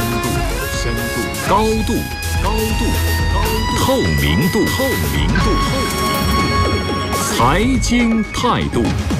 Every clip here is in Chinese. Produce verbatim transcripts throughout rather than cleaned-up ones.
度，深度，高度，高度，高度，透明度，透明度，透明度，财经态度。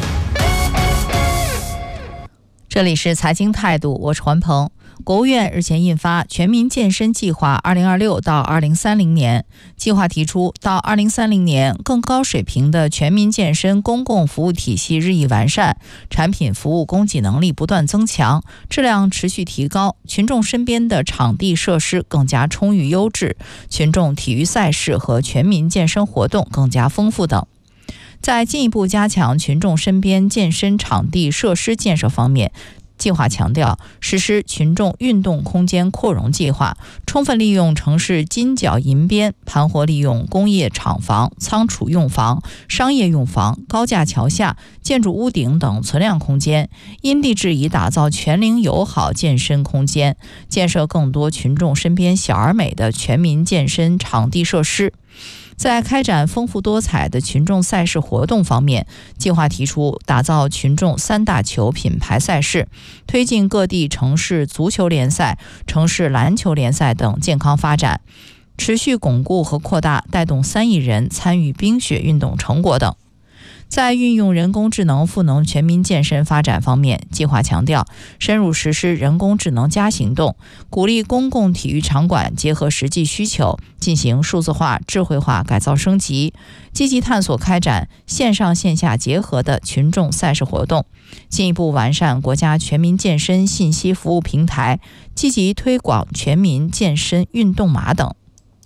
这里是财经态度，我是环鹏。国务院日前印发《全民健身计划（二零二六到二零三零年）》，计划提出，到二零三零年，更高水平的全民健身公共服务体系日益完善，产品服务供给能力不断增强，质量持续提高，群众身边的场地设施更加充裕优质，群众体育赛事和全民健身活动更加丰富等。在进一步加强群众身边健身场地设施建设方面，计划强调实施群众运动空间扩容计划，充分利用城市金角银边，盘活利用工业厂房、仓储用房、商业用房、高架桥下、建筑屋顶等存量空间，因地制宜打造全龄友好健身空间，建设更多群众身边小而美的全民健身场地设施。在开展丰富多彩的群众赛事活动方面，计划提出打造群众三大球品牌赛事，推进各地城市足球联赛、城市篮球联赛等健康发展，持续巩固和扩大带动三亿人参与冰雪运动成果等。在运用人工智能赋能全民健身发展方面，计划强调深入实施人工智能加行动，鼓励公共体育场馆结合实际需求，进行数字化、智慧化改造升级，积极探索开展线上线下结合的群众赛事活动，进一步完善国家全民健身信息服务平台，积极推广全民健身运动码等。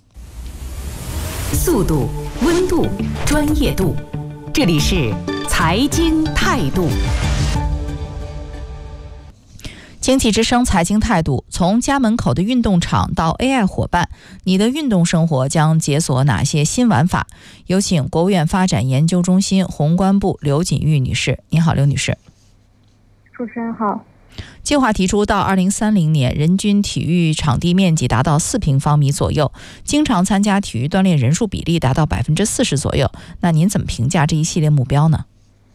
速度、温度、专业度，这里是财经态度。 经济之声财经态度，从家门口的运动场到 A I 伙伴，你的运动生活将解锁哪些新玩法？有请国务院发展研究中心宏观部刘锦玉女士。您好，刘女士。 主持人好。 计划提出，到二零三零年，人均体育场地面积达到四平方米左右，经常参加体育锻炼人数比例达到百分之四十左右。那您怎么评价这一系列目标呢？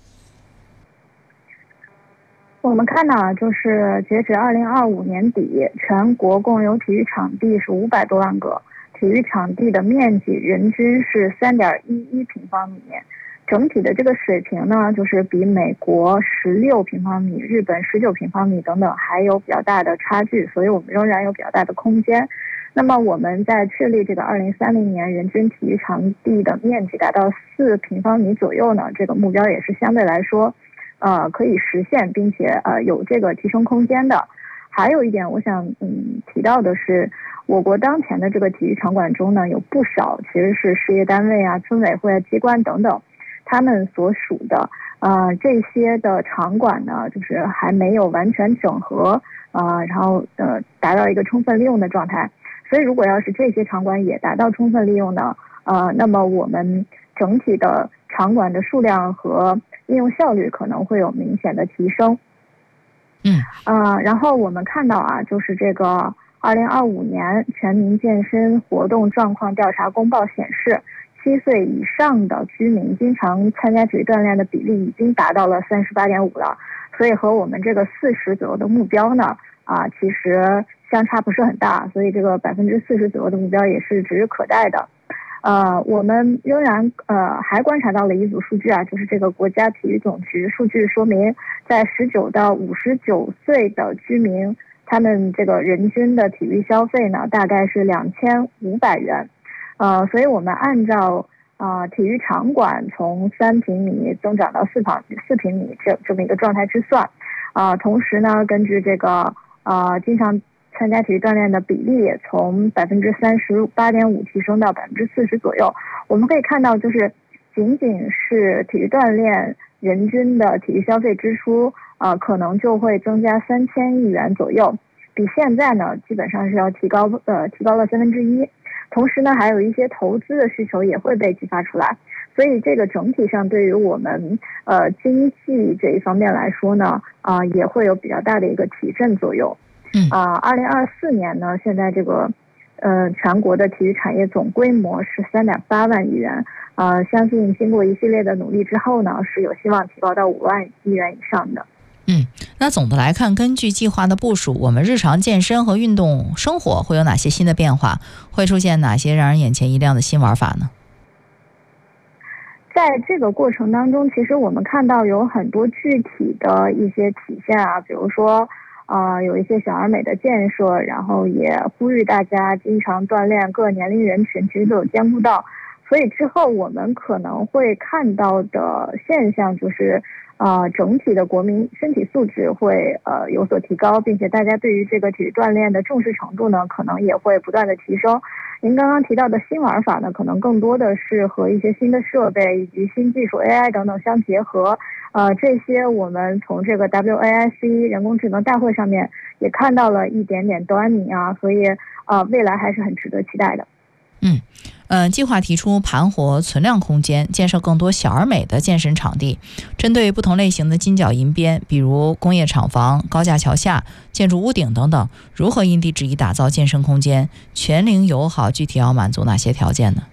我们看到，就是截止二零二五年底，全国共有体育场地是五百多万个，体育场地的面积人均是三点一一平方米。整体的这个水平呢，就是比美国十六平方米、日本十九平方米等等还有比较大的差距，所以我们仍然有比较大的空间。那么我们在确立这个二零三零年人均体育场地的面积达到四平方米左右呢，这个目标也是相对来说，呃，可以实现，并且呃有这个提升空间的。还有一点，我想嗯提到的是，我国当前的这个体育场馆中呢，有不少其实是事业单位啊、村委会啊、机关等等。他们所属的呃这些的场馆呢，就是还没有完全整合，呃，然后呃达到一个充分利用的状态。所以如果要是这些场馆也达到充分利用呢，呃，那么我们整体的场馆的数量和应用效率可能会有明显的提升。 嗯， 呃，然后我们看到啊，就是这个二零二五年全民健身活动状况调查公报显示，七岁以上的居民经常参加体育锻炼的比例已经达到了三十八点五了，所以和我们这个四十左右的目标呢，啊，其实相差不是很大，所以这个百分之四十左右的目标也是指日可待的。呃，我们仍然呃还观察到了一组数据啊，就是这个国家体育总局数据说明，在十九到五十九岁的居民，他们这个人均的体育消费呢，大概是两千五百元。呃，所以我们按照啊、呃、体育场馆从三平米增长到四平四平米这这么一个状态之算，啊、呃，同时呢，根据这个呃经常参加体育锻炼的比例从百分之三十八点五提升到百分之四十左右，我们可以看到，就是仅仅是体育锻炼人均的体育消费支出啊、呃，可能就会增加三千亿元左右，比现在呢基本上是要提高呃提高了三分之一。同时呢，还有一些投资的需求也会被激发出来，所以这个整体上对于我们呃经济这一方面来说呢，啊、呃、也会有比较大的一个提振作用。 嗯啊，二零二四年呢，现在这个呃全国的体育产业总规模是三点八万亿元，啊、呃，相信经过一系列的努力之后呢，是有希望提高到五万亿元以上的。 嗯，那总的来看，根据计划的部署，我们日常健身和运动生活会有哪些新的变化？会出现哪些让人眼前一亮的新玩法呢？ 在这个过程当中，其实我们看到有很多具体的一些体现啊，比如说呃，有一些小而美的建设，然后也呼吁大家经常锻炼，各年龄人群其实都有兼顾到。所以之后我们可能会看到的现象就是，呃，整体的国民身体素质会呃有所提高，并且大家对于这个体育锻炼的重视程度呢，可能也会不断的提升。您刚刚提到的新玩法呢，可能更多的是和一些新的设备以及新技术 A I 等等相结合。呃，这些我们从这个 W A I C 人工智能大会上面也看到了一点点端倪啊，所以呃，未来还是很值得期待的。 嗯，呃，计划提出盘活存量空间，建设更多小而美的健身场地，针对不同类型的金角银边，比如工业厂房、高架桥下、建筑屋顶等等，如何因地制宜打造健身空间，全龄友好，具体要满足哪些条件呢？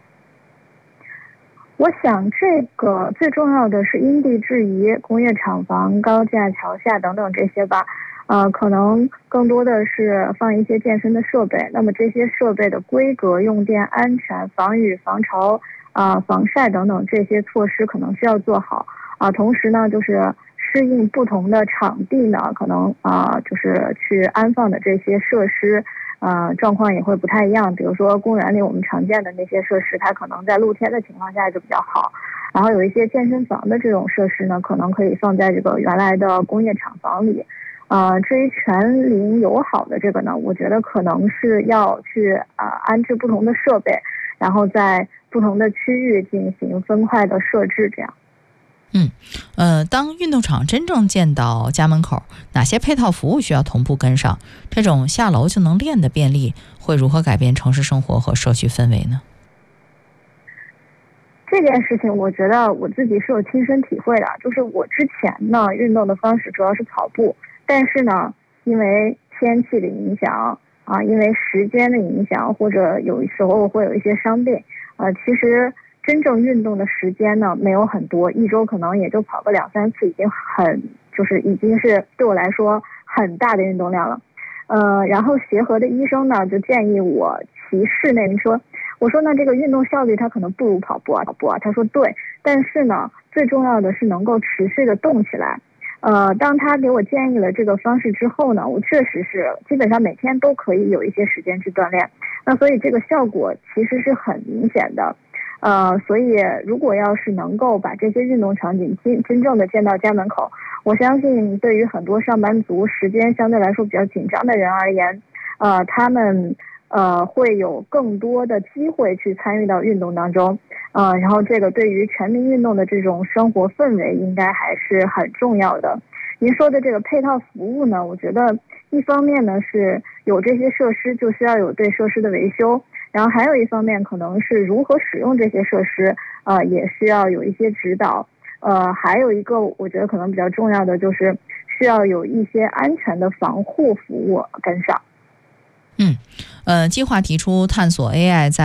我想这个最重要的是因地制宜，工业厂房、高架桥下等等这些吧。呃，可能更多的是放一些健身的设备，那么这些设备的规格、用电安全、防雨、防潮、啊、呃、防晒等等这些措施可能需要做好啊、呃。同时呢，就是适应不同的场地呢，可能啊、呃、就是去安放的这些设施，呃状况也会不太一样。比如说公园里我们常见的那些设施，它可能在露天的情况下就比较好。然后有一些健身房的这种设施呢，可能可以放在这个原来的工业厂房里。呃，至于全龄友好的这个呢，我觉得可能是要去呃安置不同的设备，然后在不同的区域进行分块的设置，这样。 嗯，呃，当运动场真正建到家门口，哪些配套服务需要同步跟上？这种下楼就能练的便利，会如何改变城市生活和社区氛围呢？ 这件事情我觉得我自己是有亲身体会的，就是我之前呢运动的方式主要是跑步。但是呢，因为天气的影响啊，因为时间的影响，或者有时候会有一些伤病，呃，其实真正运动的时间呢没有很多，一周可能也就跑个两三次，已经很就是已经是对我来说很大的运动量了。呃，然后协和的医生呢就建议我骑室内车，我说呢这个运动效率它可能不如跑步啊，跑步啊，他说对，但是呢最重要的是能够持续的动起来。呃，当他给我建议了这个方式之后呢，我确实是基本上每天都可以有一些时间去锻炼，那所以这个效果其实是很明显的。呃，所以如果要是能够把这些运动场景真真正的建到家门口，我相信对于很多上班族时间相对来说比较紧张的人而言，呃，他们呃会有更多的机会去参与到运动当中。呃，然后这个对于全民运动的这种生活氛围应该还是很重要的。您说的这个配套服务呢，我觉得一方面呢是有这些设施就需要有对设施的维修，然后还有一方面可能是如何使用这些设施，呃，也需要有一些指导。呃，还有一个我觉得可能比较重要的就是需要有一些安全的防护服务跟上。 嗯，呃，计划提出探索 A I 在